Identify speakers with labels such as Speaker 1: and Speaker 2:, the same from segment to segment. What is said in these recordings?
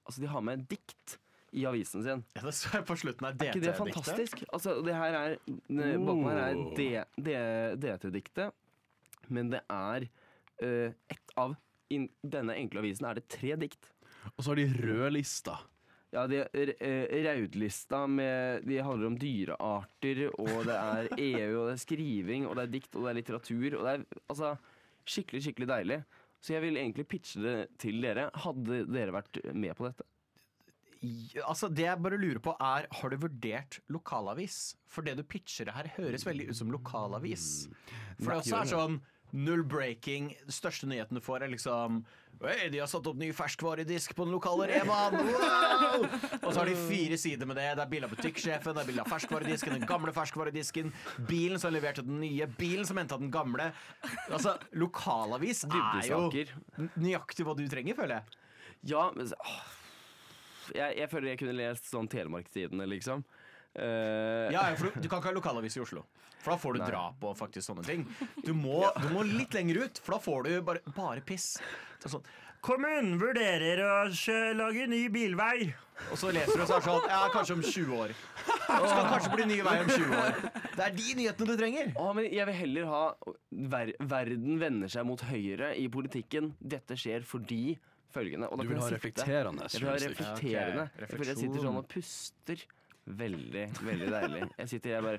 Speaker 1: altså, de har med dikt i avisen sin.
Speaker 2: Ja, det så jeg på slutten av
Speaker 1: Er ikke det fantastisk? Altså, det her er bakom her er DT-diktet, men det er ett av denne enkle avisen er det 3 dikt.
Speaker 3: Og så har de rødlista.
Speaker 1: Ja, de raudlista med de handler om dyrearter, og det er EU, og det er skriving, og det er dikt, og det er litteratur, og det er altså skikkelig deilig. Så jeg vil egentlig pitche det til dere. Hadde dere vært med på dette?
Speaker 2: Altså, det jeg bare lurer på er, har du vurdert lokalavis? For det du pitcher her høres veldig ut som lokalavis. For det også er sånn null breaking. Den største nyheten du får er liksom «Hey, de har satt opp ny ferskvaredisk på den lokale Remaen. Wow! Og så har de 4 sider med det. Det er bilde av butikksjefen, det er bilde av ferskvaredisken, den gamle ferskvaredisken, bilen som leverte den nye, bilen som hentet den gamle. Altså, lokalavis er jo nøyaktig hva du trenger, føler jeg.
Speaker 1: Ja, men jeg føler jeg kunne lest sånn Telemark-tidene, liksom.
Speaker 2: Ja, for du kan ikke ha lokalavis i Oslo, for da får du drap og faktisk sånne ting. Du må litt lenger ut, for da får du bare piss. Sånn, kommunen vurderer å lage ny bilvei. Og så leser du og så er det sånn, ja, kanskje om 20 år. Det skal kanskje bli ny vei om 20 år. Det er de nyhetene du trenger.
Speaker 1: Men jeg vil heller ha verden vender seg mot høyre i politikken. Dette skjer fordi følgende. Og
Speaker 3: du vil ha reflekterende.
Speaker 1: Jeg vil ha reflekterende. Jeg sitter sånn og puster. Veldig deilig. Jeg bare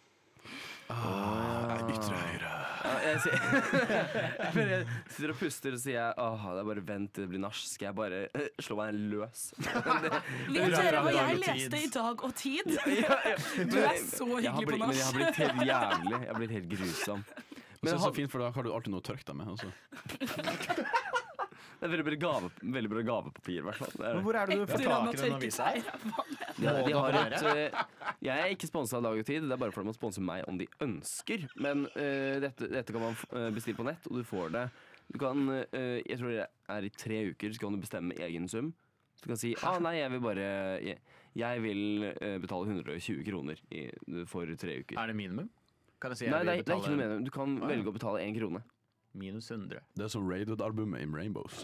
Speaker 3: ytre høyre.
Speaker 1: Jeg sitter og puster og sier det er bare vent til det blir nach. Skal jeg bare slå meg løs?
Speaker 4: Vet dere hva jeg leste i Dag og Tid? Du er så hyggelig på nach.
Speaker 1: Men jeg har blitt helt jævlig. Jeg har blitt helt grusom.
Speaker 3: Men det er så fint, for da har du alltid noe å tørke deg med også.
Speaker 1: Det er veldig bra gavepapir, i hvert fall.
Speaker 2: Men hvor er det du får tak i den avisa her?
Speaker 1: Jeg er ikke sponset av Dag og Tid. Det er bare for de må sponse meg om de ønsker. Men dette kan man bestille på nett, og du får det. Du kan, jeg tror det er i 3 uker, så kan du bestemme egen sum. Så du kan si, nei, jeg vil betale 120 kroner for 3 uker.
Speaker 2: Er det minimum? Kan jeg si
Speaker 1: nei, det er ikke noe minimum. Du kan velge å betale 1 krone.
Speaker 2: Minus 100.
Speaker 3: Det er som Raided-albumet i Rainbows.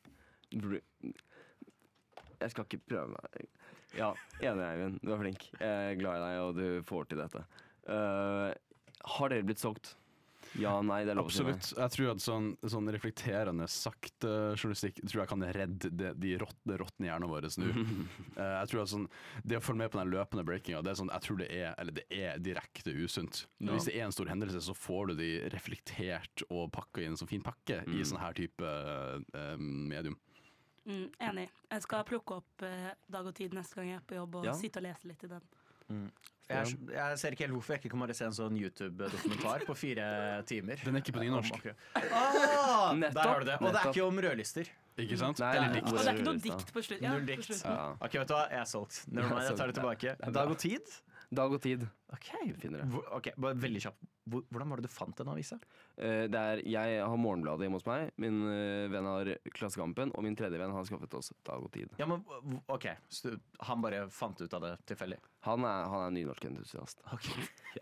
Speaker 1: Jeg skal ikke prøve meg. Ja, enig, Eivind. Du er flink. Jeg er glad i deg, og du får til dette. Har dere blitt solgt? Ja, nei, det er lov å si nei.
Speaker 3: Absolutt. Jeg tror at sånn reflekterende sakte journalistikk tror jeg kan redde de råtne hjernene våre nå. Jeg tror at det å følge med på den løpende breakinga, det er direkte usunt. Hvis det er en stor hendelse, så får du de reflektert og pakka i en sånn fin pakke i sånn her type medium.
Speaker 4: Enig. Jeg skal plukke opp Dag og Tid neste gang jeg er på jobb og sitte og lese litt i den.
Speaker 2: Jeg ser ikke helt hvorfor jeg ikke kan bare se en sånn YouTube-dokumentar på 4 timer.
Speaker 3: Den er ikke på nynorsk.
Speaker 2: Der har du det. Og det er ikke om rødlister.
Speaker 3: Ikke sant?
Speaker 1: Nei,
Speaker 4: og det er ikke noe dikt på slutt.
Speaker 2: Null dikt. Ok, vet du hva? Jeg er solgt. Jeg tar det tilbake. Dag og Tid?
Speaker 1: Dag og Tid.
Speaker 2: Ok, bare veldig kjapt. Hvordan var det du fant den avisa?
Speaker 1: Jeg har Morgenbladet hjemme hos meg. Min venn har Klassekampen, og min tredje venn har skaffet oss Dag og Tid.
Speaker 2: Ja, men ok, han bare fant ut av det tilfeldig?
Speaker 1: Han er nynorskentusiast.
Speaker 2: Okay.